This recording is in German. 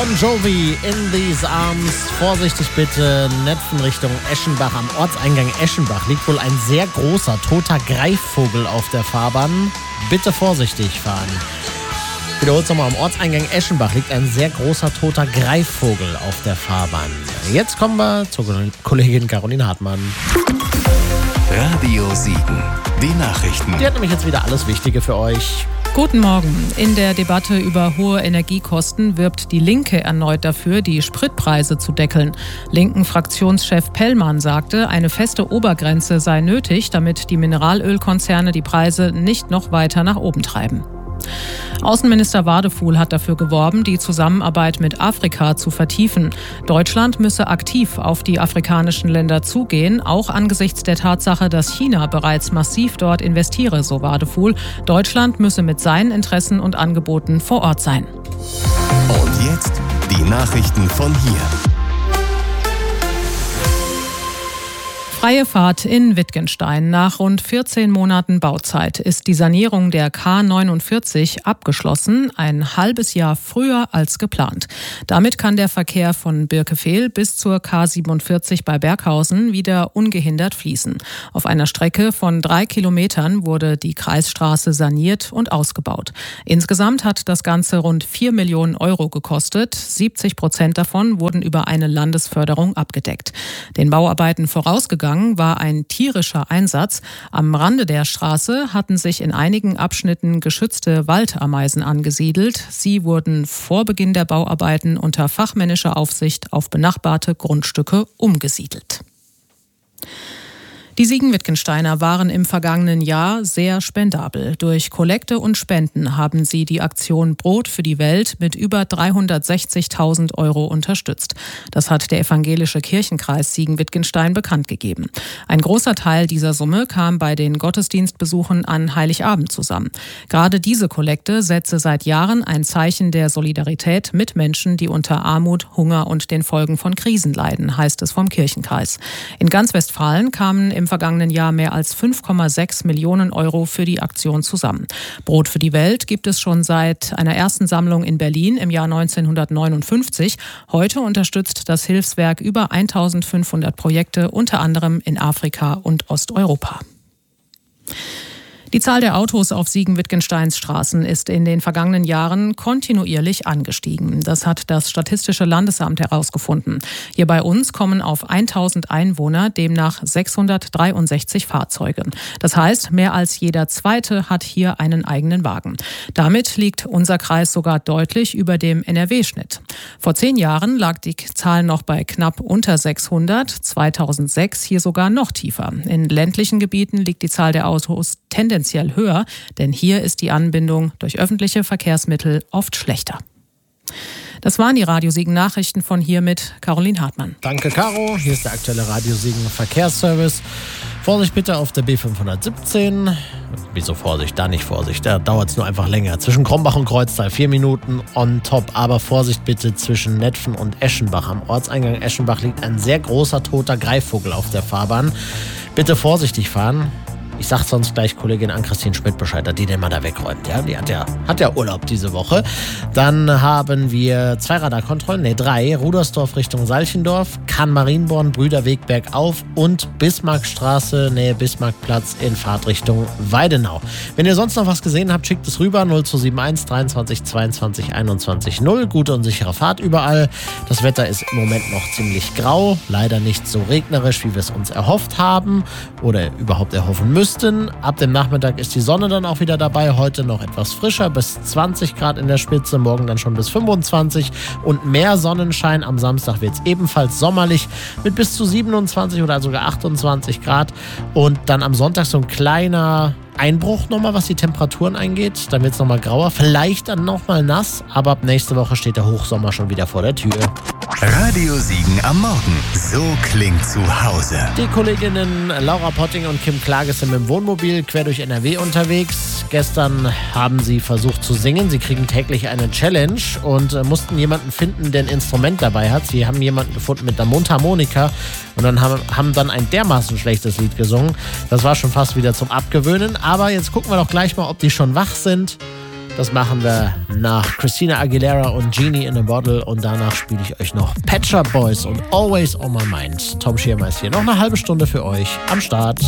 Bon Jovi, In These Arms. Vorsichtig bitte, Netphen Richtung Eschenbach. Am Ortseingang Eschenbach liegt wohl ein sehr großer, toter Greifvogel auf der Fahrbahn. Bitte vorsichtig fahren. Wiederholt nochmal, am Ortseingang Eschenbach liegt ein sehr großer, toter Greifvogel auf der Fahrbahn. Jetzt kommen wir zur Kollegin Caroline Hartmann. Radio Siegen, die Nachrichten. Die hat nämlich jetzt wieder alles Wichtige für euch. Guten Morgen. In der Debatte über hohe Energiekosten wirbt die Linke erneut dafür, die Spritpreise zu deckeln. Linken Fraktionschef Pellmann sagte, eine feste Obergrenze sei nötig, damit die Mineralölkonzerne die Preise nicht noch weiter nach oben treiben. Außenminister Wadefuhl hat dafür geworben, die Zusammenarbeit mit Afrika zu vertiefen. Deutschland müsse aktiv auf die afrikanischen Länder zugehen, auch angesichts der Tatsache, dass China bereits massiv dort investiere, so Wadefuhl. Deutschland müsse mit seinen Interessen und Angeboten vor Ort sein. Und jetzt die Nachrichten von hier. Freie Fahrt in Wittgenstein. Nach rund 14 Monaten Bauzeit ist die Sanierung der K49 abgeschlossen, ein halbes Jahr früher als geplant. Damit kann der Verkehr von Birkefehl bis zur K47 bei Berghausen wieder ungehindert fließen. Auf einer Strecke von 3 Kilometern wurde die Kreisstraße saniert und ausgebaut. Insgesamt hat das Ganze rund 4 Millionen Euro gekostet. 70% davon wurden über eine Landesförderung abgedeckt. Den Bauarbeiten vorausgegangen war ein tierischer Einsatz. Am Rande der Straße hatten sich in einigen Abschnitten geschützte Waldameisen angesiedelt. Sie wurden vor Beginn der Bauarbeiten unter fachmännischer Aufsicht auf benachbarte Grundstücke umgesiedelt. Die Siegen-Wittgensteiner waren im vergangenen Jahr sehr spendabel. Durch Kollekte und Spenden haben sie die Aktion Brot für die Welt mit über 360.000 Euro unterstützt. Das hat der evangelische Kirchenkreis Siegen-Wittgenstein bekannt gegeben. Ein großer Teil dieser Summe kam bei den Gottesdienstbesuchen an Heiligabend zusammen. Gerade diese Kollekte setze seit Jahren ein Zeichen der Solidarität mit Menschen, die unter Armut, Hunger und den Folgen von Krisen leiden, heißt es vom Kirchenkreis. In ganz Westfalen kamen im vergangenen Jahr mehr als 5,6 Millionen Euro für die Aktion zusammen. Brot für die Welt gibt es schon seit einer ersten Sammlung in Berlin im Jahr 1959. Heute unterstützt das Hilfswerk über 1500 Projekte, unter anderem in Afrika und Osteuropa. Die Zahl der Autos auf Siegen-Wittgensteins Straßen ist in den vergangenen Jahren kontinuierlich angestiegen. Das hat das Statistische Landesamt herausgefunden. Hier bei uns kommen auf 1000 Einwohner demnach 663 Fahrzeuge. Das heißt, mehr als jeder Zweite hat hier einen eigenen Wagen. Damit liegt unser Kreis sogar deutlich über dem NRW-Schnitt. Vor 10 Jahren lag die Zahl noch bei knapp unter 600, 2006 hier sogar noch tiefer. In ländlichen Gebieten liegt die Zahl der Autos tendenziell höher, denn hier ist die Anbindung durch öffentliche Verkehrsmittel oft schlechter. Das waren die Radio Siegen Nachrichten von hier mit Caroline Hartmann. Danke, Caro. Hier ist der aktuelle Radio Siegen Verkehrsservice. Vorsicht bitte auf der B517. Wieso Vorsicht? Da nicht Vorsicht. Da dauert es nur einfach länger. Zwischen Krombach und Kreuztal 4 Minuten on top. Aber Vorsicht bitte zwischen Netphen und Eschenbach. Am Ortseingang Eschenbach liegt ein sehr großer toter Greifvogel auf der Fahrbahn. Bitte vorsichtig fahren. Ich sag sonst gleich Kollegin Ann-Christine Schmidt Bescheid, die den mal da wegräumt. Ja? Die hat ja Urlaub diese Woche. Dann haben wir 2 Radarkontrollen, 3. Rudersdorf Richtung Salchendorf, Kann-Marienborn, Brüderweg bergauf und Bismarckstraße, Nähe Bismarckplatz in Fahrtrichtung Weidenau. Wenn ihr sonst noch was gesehen habt, schickt es rüber. 0271 23 22 21 0. Gute und sichere Fahrt überall. Das Wetter ist im Moment noch ziemlich grau. Leider nicht so regnerisch, wie wir es uns erhofft haben oder überhaupt erhoffen müssen. Ab dem Nachmittag ist die Sonne dann auch wieder dabei. Heute noch etwas frischer, bis 20 Grad in der Spitze, morgen dann schon bis 25 und mehr Sonnenschein. Am Samstag wird es ebenfalls sommerlich mit bis zu 27 oder sogar 28 Grad. Und dann am Sonntag so ein kleiner Einbruch nochmal, was die Temperaturen angeht. Dann wird es nochmal grauer, vielleicht dann nochmal nass, aber ab nächste Woche steht der Hochsommer schon wieder vor der Tür. Radio Siegen am Morgen. So klingt zu Hause. Die Kolleginnen Laura Potting und Kim Klage sind mit dem Wohnmobil quer durch NRW unterwegs. Gestern haben sie versucht zu singen. Sie kriegen täglich eine Challenge und mussten jemanden finden, der ein Instrument dabei hat. Sie haben jemanden gefunden mit einer Mundharmonika und dann haben dann ein dermaßen schlechtes Lied gesungen. Das war schon fast wieder zum Abgewöhnen. Aber jetzt gucken wir doch gleich mal, ob die schon wach sind. Das machen wir nach Christina Aguilera und Genie in a Bottle und danach spiele ich euch noch Pet Shop Boys und Always on My Mind. Tom Schirmer ist hier noch eine halbe Stunde für euch am Start.